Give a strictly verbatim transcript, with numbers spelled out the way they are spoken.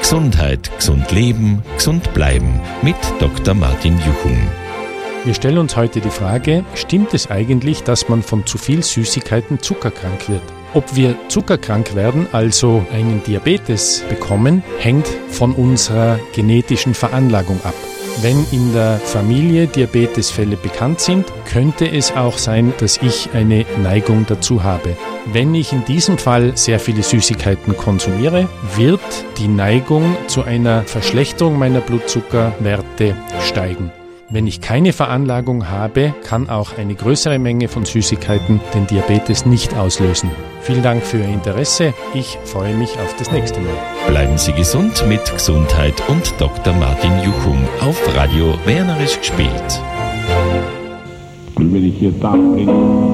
Gesundheit, gesund leben, gesund bleiben mit Doktor Martin Juchum. Wir stellen uns heute die Frage, stimmt es eigentlich, dass man von zu viel Süßigkeiten zuckerkrank wird? Ob wir zuckerkrank werden, also einen Diabetes bekommen, hängt von unserer genetischen Veranlagung ab. Wenn in der Familie Diabetesfälle bekannt sind, könnte es auch sein, dass ich eine Neigung dazu habe. Wenn ich in diesem Fall sehr viele Süßigkeiten konsumiere, wird die Neigung zu einer Verschlechterung meiner Blutzuckerwerte steigen. Wenn ich keine Veranlagung habe, kann auch eine größere Menge von Süßigkeiten den Diabetes nicht auslösen. Vielen Dank für Ihr Interesse. Ich freue mich auf das nächste Mal. Bleiben Sie gesund mit Gesundheit und Doktor Martin Juchum auf Radio Wernerisch gespielt. Und wenn ich hier da bin,